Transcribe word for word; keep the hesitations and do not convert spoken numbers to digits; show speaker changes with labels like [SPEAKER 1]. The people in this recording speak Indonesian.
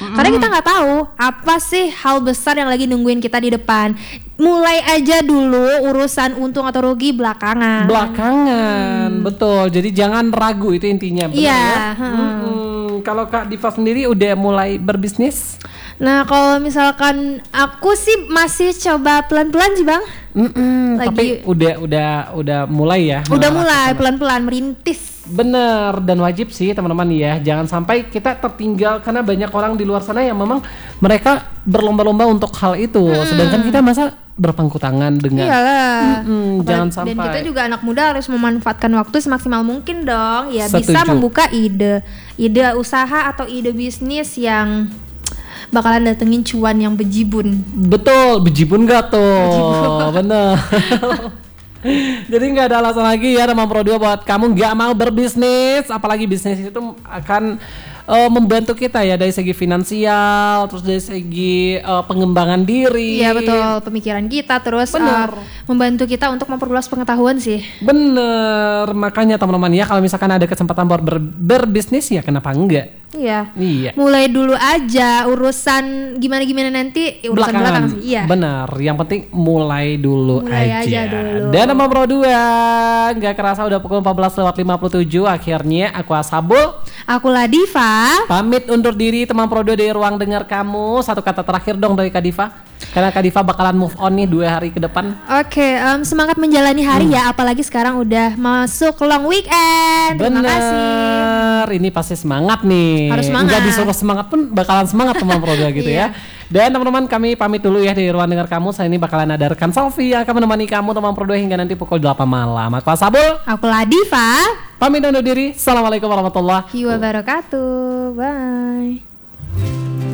[SPEAKER 1] Karena kita nggak tahu apa sih hal besar yang lagi nungguin kita di depan. Mulai aja dulu urusan untung atau rugi belakangan.
[SPEAKER 2] Belakangan, hmm. betul. Jadi jangan ragu, itu intinya. Benar
[SPEAKER 1] iya.
[SPEAKER 2] Ya? Hmm. Kalau Kak Diva sendiri udah mulai berbisnis?
[SPEAKER 1] Nah kalau misalkan aku sih masih coba pelan-pelan sih bang.
[SPEAKER 2] Mm-mm,
[SPEAKER 1] Lagi,
[SPEAKER 2] tapi udah udah udah mulai ya.
[SPEAKER 1] Udah mulai pelan-pelan merintis.
[SPEAKER 2] Bener, dan wajib sih teman-teman ya, jangan sampai kita tertinggal karena banyak orang di luar sana yang memang mereka berlomba-lomba untuk hal itu, hmm. sedangkan kita masa berpangku tangan dengan.
[SPEAKER 1] Iyalah.
[SPEAKER 2] Jangan sampai.
[SPEAKER 1] Dan kita juga anak muda harus memanfaatkan waktu semaksimal mungkin dong, ya.
[SPEAKER 2] Setuju.
[SPEAKER 1] Bisa membuka ide, ide usaha atau ide bisnis yang bakalan datengin cuan yang bejibun.
[SPEAKER 2] Betul, bejibun gak tuh? Bejibun. Bener. Jadi nggak ada alasan lagi ya teman Pro dua buat kamu nggak mau berbisnis, apalagi bisnis itu akan uh, membantu kita ya dari segi finansial, terus dari segi uh, pengembangan diri.
[SPEAKER 1] Iya betul, pemikiran kita terus uh, membantu kita untuk memperluas pengetahuan sih.
[SPEAKER 2] Bener, makanya teman-teman ya kalau misalkan ada kesempatan buat ber- berbisnis ya kenapa enggak?
[SPEAKER 1] Iya.
[SPEAKER 2] Iya.
[SPEAKER 1] Mulai dulu aja urusan gimana-gimana nanti urusan
[SPEAKER 2] belakangan.
[SPEAKER 1] belakang sih. Iya.
[SPEAKER 2] Benar. Yang penting mulai dulu
[SPEAKER 1] mulai
[SPEAKER 2] aja.
[SPEAKER 1] aja dulu.
[SPEAKER 2] Dan teman Pro dua, nggak kerasa udah pukul empat belas lewat lima puluh tujuh. Akhirnya aku Asabul,
[SPEAKER 1] aku Ladiva.
[SPEAKER 2] pamit undur diri teman Pro dua dari ruang dengar kamu. Satu kata terakhir dong dari Kak Diva. Karena Kak Diva bakalan move on nih dua hari ke depan.
[SPEAKER 1] Oke, okay, um, semangat menjalani hari hmm. ya. Apalagi sekarang udah masuk long weekend.
[SPEAKER 2] Bener.
[SPEAKER 1] Terima kasih.
[SPEAKER 2] Ini pasti semangat nih.
[SPEAKER 1] Harus semangat.
[SPEAKER 2] Enggak disuruh semangat pun bakalan semangat teman Pro dua gitu ya. Dan teman-teman kami pamit dulu ya dari ruang dengar kamu. Saya ini bakalan ada rekan Selfie yang akan menemani kamu teman Pro dua hingga nanti pukul delapan malam. Aku Asabul.
[SPEAKER 1] Aku Ladiva.
[SPEAKER 2] Pamit undur diri. Assalamualaikum warahmatullahi
[SPEAKER 1] wabarakatuh. Bye.